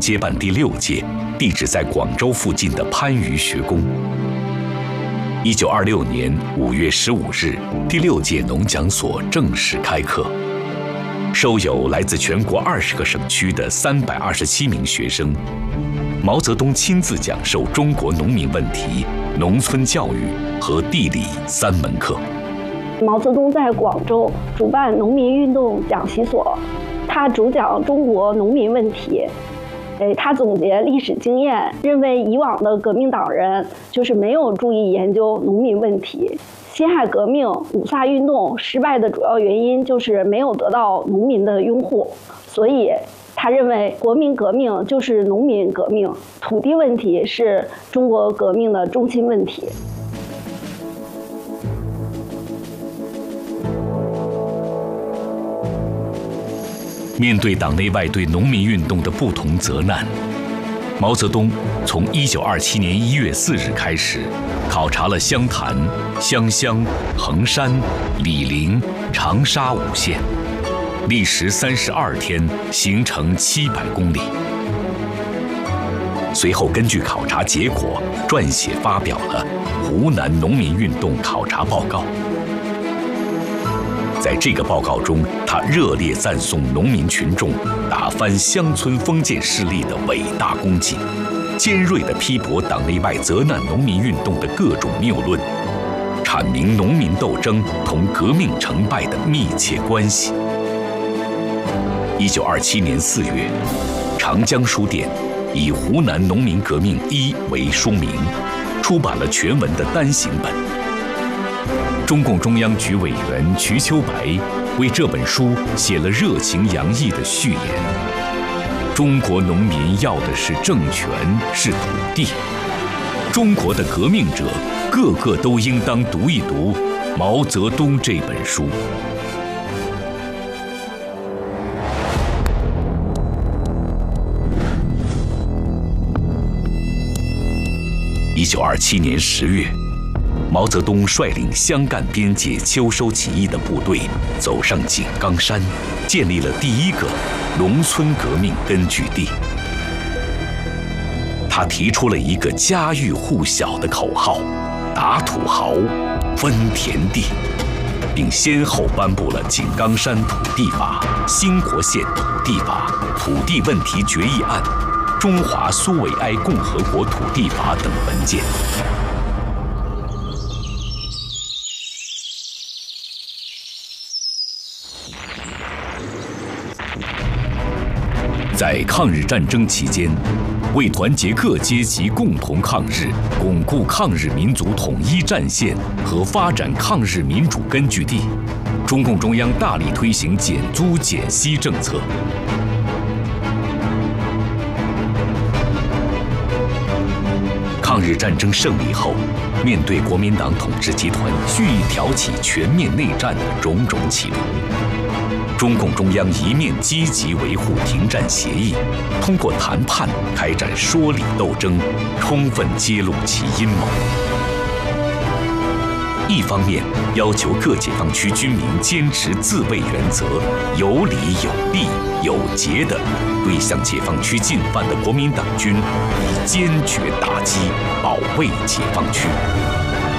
接办第6届，地址在广州附近的番禺学宫。1926年5月15日，第6届农讲所正式开课，收有来自全国20个省区的327名学生。毛泽东亲自讲授中国农民问题、农村教育和地理3门课。 毛泽东在广州主办农民运动讲习所，他主讲中国农民问题。他总结历史经验，认为以往的革命党人就是没有注意研究农民问题。辛亥革命、五卅运动失败的主要原因就是没有得到农民的拥护，所以他认为国民革命就是农民革命，土地问题是中国革命的中心问题。 面对党内外对农民运动的不同责难，毛泽东从1927年1月4日开始，考察了湘潭、湘乡、衡山、醴陵、长沙5县，历时32天，行程700公里。随后根据考察结果，撰写发表了《湖南农民运动考察报告》。在这个报告中，他热烈赞颂农民群众打翻乡村封建势力的伟大功绩，尖锐地批驳党内外责难农民运动的各种谬论，阐明农民斗争同革命成败的密切关系。1927年4月，长江书店以《湖南农民革命1》为书名，出版了全文的单行本。中共中央局委员瞿秋白为这本书写了热情洋溢的序言：中国农民要的是政权，是土地。中国的革命者个个都应当读一读毛泽东这本书。1927年10月，毛泽东率领湘赣边界秋收起义的部队走上井冈山，建立了第1个农村革命根据地。他提出了一个家喻户晓的口号：打土豪，分田地，并先后颁布了井冈山土地法、兴国县土地法、土地问题决议案、中华苏维埃共和国土地法等文件。在抗日战争期间，为团结各阶级共同抗日，巩固抗日民族统一战线和发展抗日民主根据地，中共中央大力推行减租减息政策。抗日战争胜利后，面对国民党统治集团蓄意挑起全面内战的种种企图，中共中央一面积极维护停战协议，通过谈判开展说理斗争，充分揭露其阴谋；一方面要求各解放区军民坚持自卫原则，有理有利有节地对向解放区进犯的国民党军以坚决打击，保卫解放区。